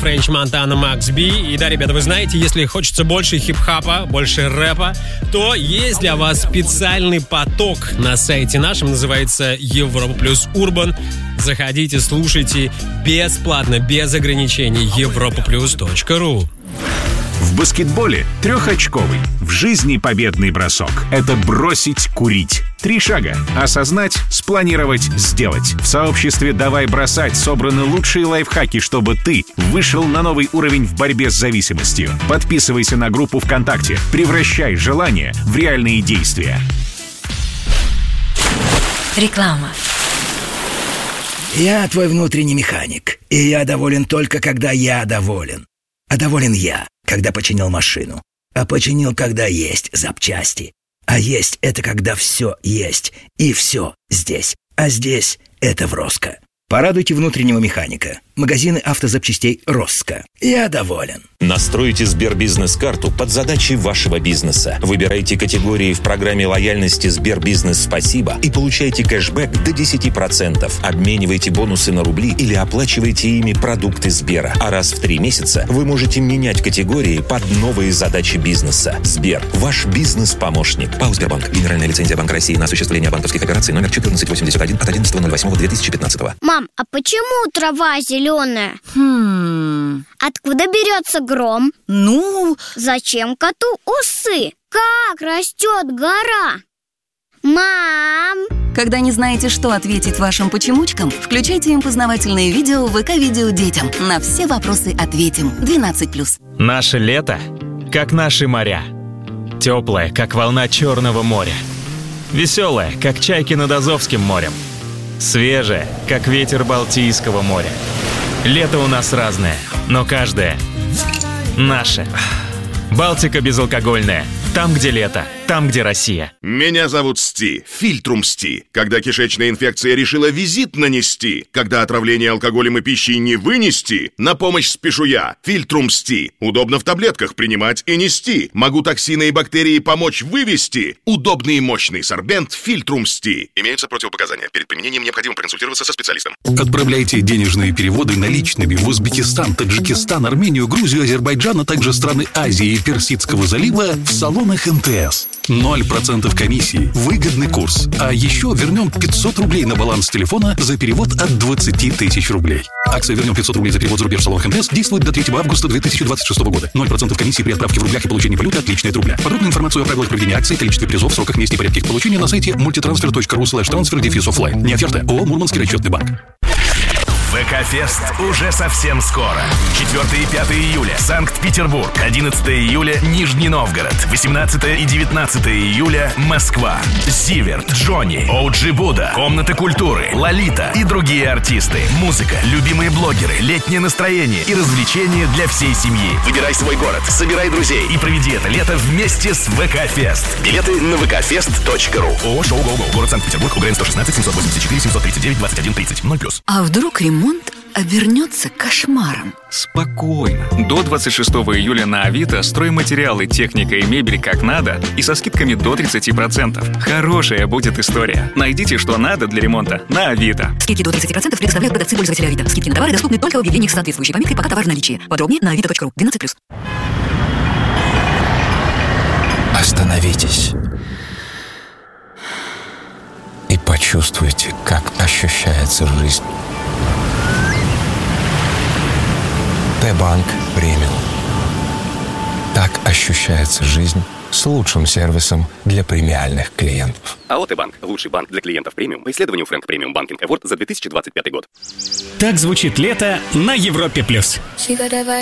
Френч Монтана, Макс Би. И да, ребята, вы знаете, если хочется больше хип-хапа, больше рэпа, то есть для вас специальный поток на сайте нашем, называется Европа Плюс Урбан. Заходите, слушайте бесплатно, без ограничений. europaplus.ru. В баскетболе трехочковый. В жизни победный бросок — это бросить курить. 3 шага. Осознать, спланировать, сделать. В сообществе «Давай бросать» собраны лучшие лайфхаки, чтобы ты вышел на новый уровень в борьбе с зависимостью. Подписывайся на группу ВКонтакте. Превращай желания в реальные действия. Реклама. Я твой внутренний механик, и я доволен только, когда я доволен. А доволен я, когда починил машину. А починил, когда есть запчасти. А есть — это когда все есть. И все здесь. А здесь — это в Роско. Порадуйте внутреннего механика. Магазины автозапчастей Роско. Я доволен. Настройте Сбербизнес-карту под задачи вашего бизнеса. Выбирайте категории в программе лояльности Сбербизнес «Спасибо» и получайте кэшбэк до 10%. Обменивайте бонусы на рубли или оплачивайте ими продукты Сбера. А раз в 3 месяца вы можете менять категории под новые задачи бизнеса. Сбер – ваш бизнес-помощник. ПАО «Сбербанк». Генеральная лицензия Банка России на осуществление банковских операций номер 1481 от 11.08.2015. Мам, а почему трава зеленая? Откуда берется гром? Зачем коту усы? Как растет гора? Мам! Когда не знаете, что ответить вашим почемучкам, включайте им познавательные видео в ВК-видео детям. На все вопросы ответим. 12+. Наше лето, как наши моря. Теплое, как волна Черного моря. Веселое, как чайки над Азовским морем. Свежее, как ветер Балтийского моря. Лето у нас разное, но каждое наше. Балтика безалкогольная. Там, где лето, там, где Россия. Меня зовут Сти, Фильтрум Сти. Когда кишечная инфекция решила визит нанести, когда отравление алкоголем и пищей не вынести, на помощь спешу я, Фильтрум Сти. Удобно в таблетках принимать и нести. Могу токсины и бактерии помочь вывести. Удобный и мощный сорбент Фильтрум Сти. Имеются противопоказания. Перед применением необходимо проконсультироваться со специалистом. Отправляйте денежные переводы наличными в Узбекистан, Таджикистан, Армению, Грузию, Азербайджан, а также страны Азии и Персидского залива в салонах МТС. 0% комиссии, выгодный курс. А еще вернем 500 рублей на баланс телефона за перевод от 20 тысяч рублей. Акция «Вернем 500 рублей за перевод за рубеж в салонах МТС» действует до 3 августа 2026 года. 0% комиссии при отправке в рублях и получении валюты, отличной от рубля. Подробную информацию о правилах проведения акции, количестве призов, сроках, месте и порядке их получения на сайте multitransfer.ru/transfer-offline. Не оферта. ООО «Мурманский расчетный банк». ВК-фест уже совсем скоро. 4 и 5 июля Санкт-Петербург, 11 июля Нижний Новгород, 18 и 19 июля Москва. Зиверт, Джонни, Оуджи Буда, Комната культуры, Лолита и другие артисты. Музыка, любимые блогеры, летнее настроение и развлечения для всей семьи. Выбирай свой город, собирай друзей и проведи это лето вместе с ВК-фест. Билеты на vkfest.ru. ООО «Шоу ГоГо». Город Санкт-Петербург, УГРН 116 784 739 2130 0+. А вдруг ремонт обернется кошмаром? Спокойно. До 26 июля на Авито стройматериалы, техника и мебель как надо и со скидками до 30%. Хорошая будет история. Найдите, что надо для ремонта на Авито. Скидки до 30% предоставляют продавцы-пользователи Авито. Скидки на товары доступны только в объявлениях с соответствующей пометкой «Пока товар в наличии». Подробнее на avito.ru. 12+. Остановитесь и почувствуйте, как ощущается жизнь. Т-банк премиум. Так ощущается жизнь с лучшим сервисом для премиальных клиентов. АО «Т-банк» – лучший банк для клиентов премиум по исследованию Frank Premium Banking Award за 2025 год. Так звучит лето на Европе+.